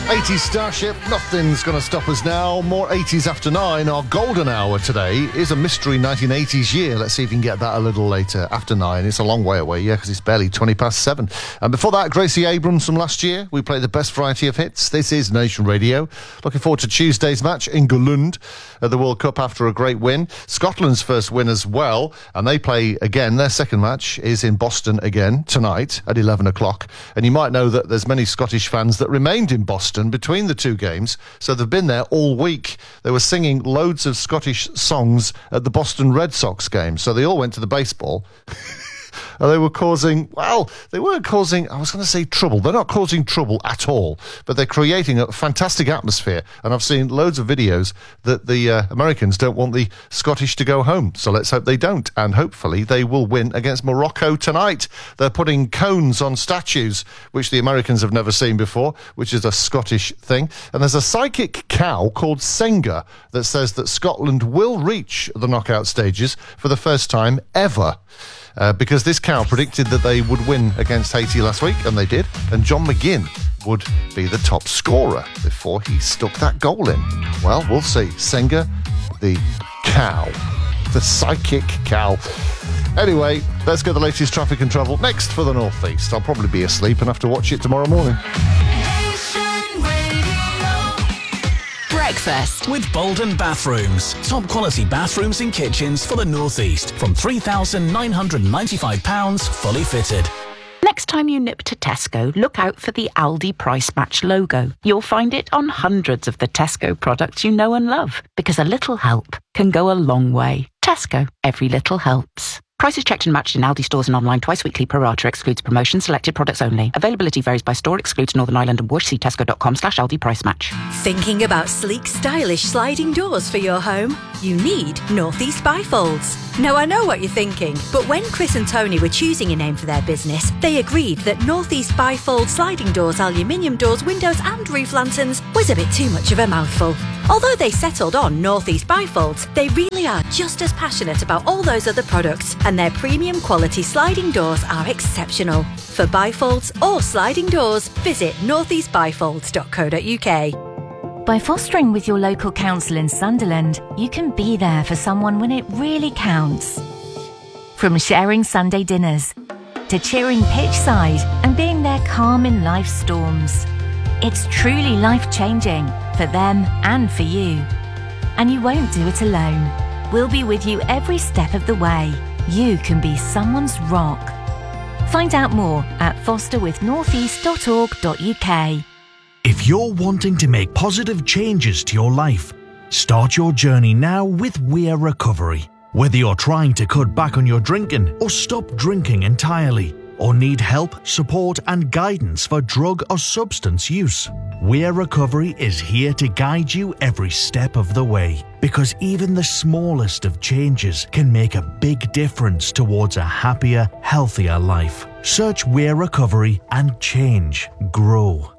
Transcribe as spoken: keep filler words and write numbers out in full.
eighties Starship, nothing's going to stop us now. More eighties after nine. Our golden hour today is a mystery nineteen eighties year. Let's see if you can get that a little later. After nine, it's a long way away, yeah, because it's barely twenty past seven. And before that, Gracie Abrams from last year. We play the best variety of hits. This is Nation Radio. Looking forward to Tuesday's match in Lund at the World Cup after a great win. Scotland's first win as well, and they play again. Their second match is in Boston again tonight at eleven o'clock. And you might know that there's many Scottish fans that remained in Boston between the two games, so they've been there all week. They were singing loads of Scottish songs at the Boston Red Sox game, so they all went to the baseball. And they were causing, well, they weren't causing, I was going to say trouble. They're not causing trouble at all, but they're creating a fantastic atmosphere. And I've seen loads of videos that the uh, Americans don't want the Scottish to go home. So let's hope they don't. And hopefully they will win against Morocco tonight. They're putting cones on statues, which the Americans have never seen before, which is a Scottish thing. And there's a psychic cow called Senga that says that Scotland will reach the knockout stages for the first time ever. Uh, because this cow predicted that they would win against Haiti last week, and they did, and John McGinn would be the top scorer before he stuck that goal in. Well, we'll see. Senga, the cow, the psychic cow. Anyway, let's get the latest traffic and travel next for the North East. I'll probably be asleep and have to watch it tomorrow morning. Breakfast with Bolden Bathrooms. Top quality bathrooms and kitchens for the North East from three thousand nine hundred ninety-five pounds fully fitted. Next time you nip to Tesco, look out for the Aldi Price Match logo. You'll find it on hundreds of the Tesco products you know and love, because a little help can go a long way. Tesco, every little helps. Prices checked and matched in Aldi stores and online twice weekly. Pro rata excludes promotion. Selected products only. Availability varies by store. Excludes Northern Ireland and Worcester. See tesco.com slash Aldi Price Match. Thinking about sleek, stylish sliding doors for your home? You need North East Bifolds. Now, I know what you're thinking, but when Chris and Tony were choosing a name for their business, they agreed that North East Bifold sliding doors, aluminium doors, windows and roof lanterns was a bit too much of a mouthful. Although they settled on North East Bifolds, they really are just as passionate about all those other products, and their premium quality sliding doors are exceptional. For bifolds or sliding doors, visit north east bifolds dot co dot uk. By fostering with your local council in Sunderland, you can be there for someone when it really counts. From sharing Sunday dinners to cheering pitch side and being there calm in life's storms. It's truly life-changing for them and for you. And you won't do it alone. We'll be with you every step of the way. You can be someone's rock. Find out more at foster with north east dot org dot uk. If you're wanting to make positive changes to your life, start your journey now with Weir Recovery. Whether you're trying to cut back on your drinking or stop drinking entirely, or need help, support and guidance for drug or substance use, Weir Recovery is here to guide you every step of the way. Because even the smallest of changes can make a big difference towards a happier, healthier life. Search Weir Recovery and change, grow.